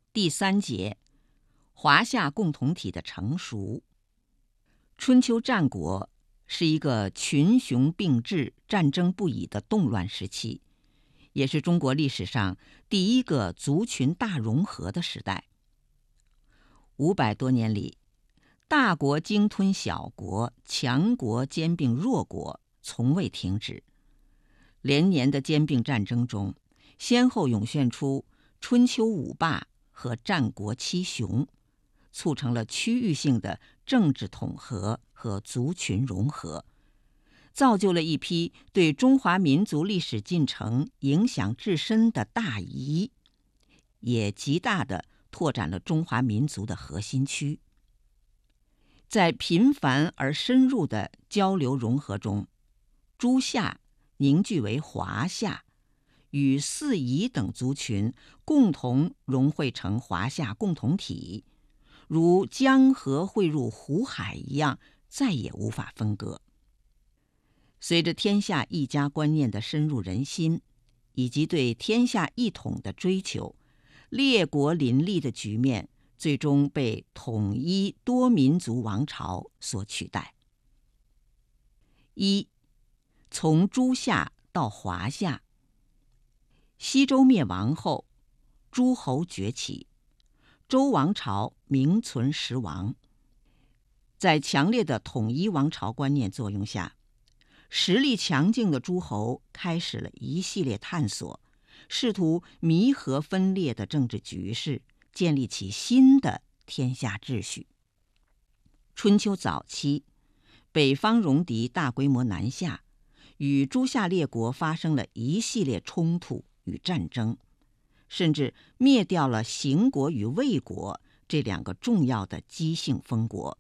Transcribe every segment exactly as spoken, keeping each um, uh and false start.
第三节，华夏共同体的成熟。春秋战国是一个群雄并峙、战争不已的动乱时期，也是中国历史上第一个族群大融合的时代。五百多年里，大国鲸吞小国，强国兼并弱国，从未停止。连年的兼并战争中，先后涌现出春秋五霸和战国七雄，促成了区域性的政治统合和族群融合，造就了一批对中华民族历史进程影响至深的大夷，也极大地拓展了中华民族的核心区。在频繁而深入的交流融合中，诸夏凝聚为华夏，与四夷等族群共同融汇成华夏共同体，如江河汇入湖海一样，再也无法分割。随着天下一家观念的深入人心，以及对天下一统的追求，列国林立的局面最终被统一多民族王朝所取代。一，从诸夏到华夏。西周灭亡后，诸侯崛起，周王朝名存实亡。在强烈的统一王朝观念作用下，实力强劲的诸侯开始了一系列探索，试图弥合分裂的政治局势，建立起新的天下秩序。春秋早期，北方戎狄大规模南下，与诸夏列国发生了一系列冲突与战争，甚至灭掉了邢国与魏国这两个重要的姬姓封国。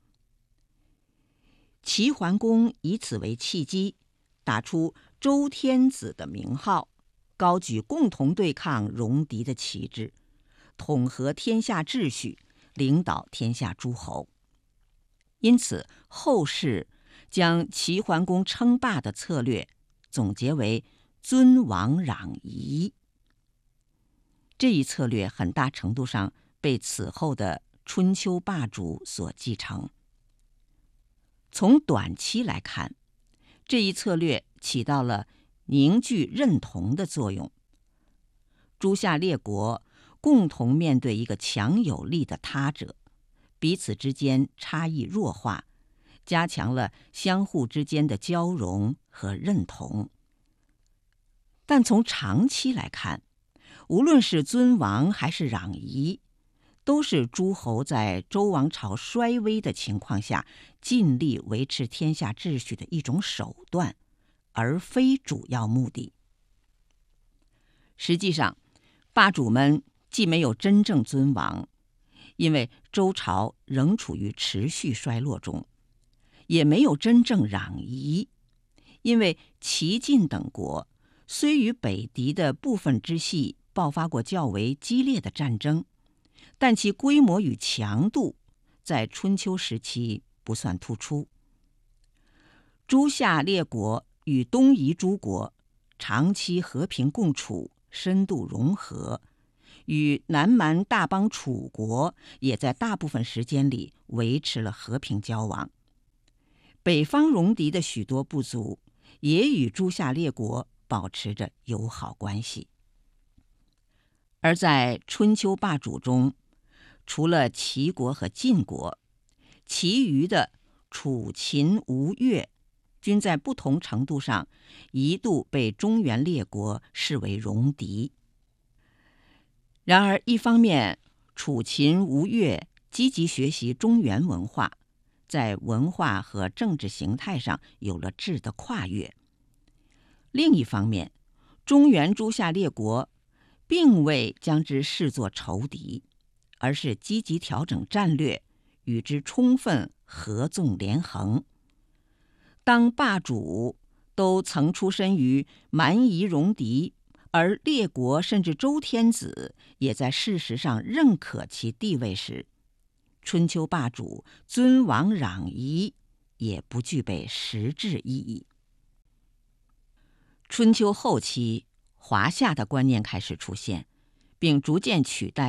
齐桓公以此为契机，打出周天子的名号，高举共同对抗戎狄的旗帜，统合天下秩序，领导天下诸侯。因此，后世将齐桓公称霸的策略总结为尊王攘夷。这一策略很大程度上被此后的春秋霸主所继承。从短期来看，这一策略起到了凝聚认同的作用。诸夏列国共同面对一个强有力的他者，彼此之间差异弱化，加强了相互之间的交融和认同。但从长期来看，无论是尊王还是攘夷，都是诸侯在周王朝衰微的情况下尽力维持天下秩序的一种手段，而非主要目的。实际上，霸主们既没有真正尊王，因为周朝仍处于持续衰落中，也没有真正攘夷，因为齐晋等国虽与北狄的部分支系爆发过较为激烈的战争，但其规模与强度在春秋时期不算突出。诸夏列国与东夷诸国长期和平共处，深度融合，与南蛮大邦楚国也在大部分时间里维持了和平交往。北方戎狄的许多部族也与诸夏列国保持着友好关系。而在春秋霸主中，除了齐国和晋国，其余的楚、秦、吴、越均在不同程度上一度被中原列国视为戎狄。然而，一方面，楚、秦、吴、越积极学习中原文化，在文化和政治形态上有了质的跨越；另一方面，中原诸夏列国并未将之视作仇敌，而是积极调整战略，与之充分合纵连横。当霸主都曾出身于蛮夷戎狄，而列国甚至周天子也在事实上认可其地位时，春秋霸主尊王攘夷也不具备实质意义。春秋后期，华夏的观念开始出现，并逐渐取代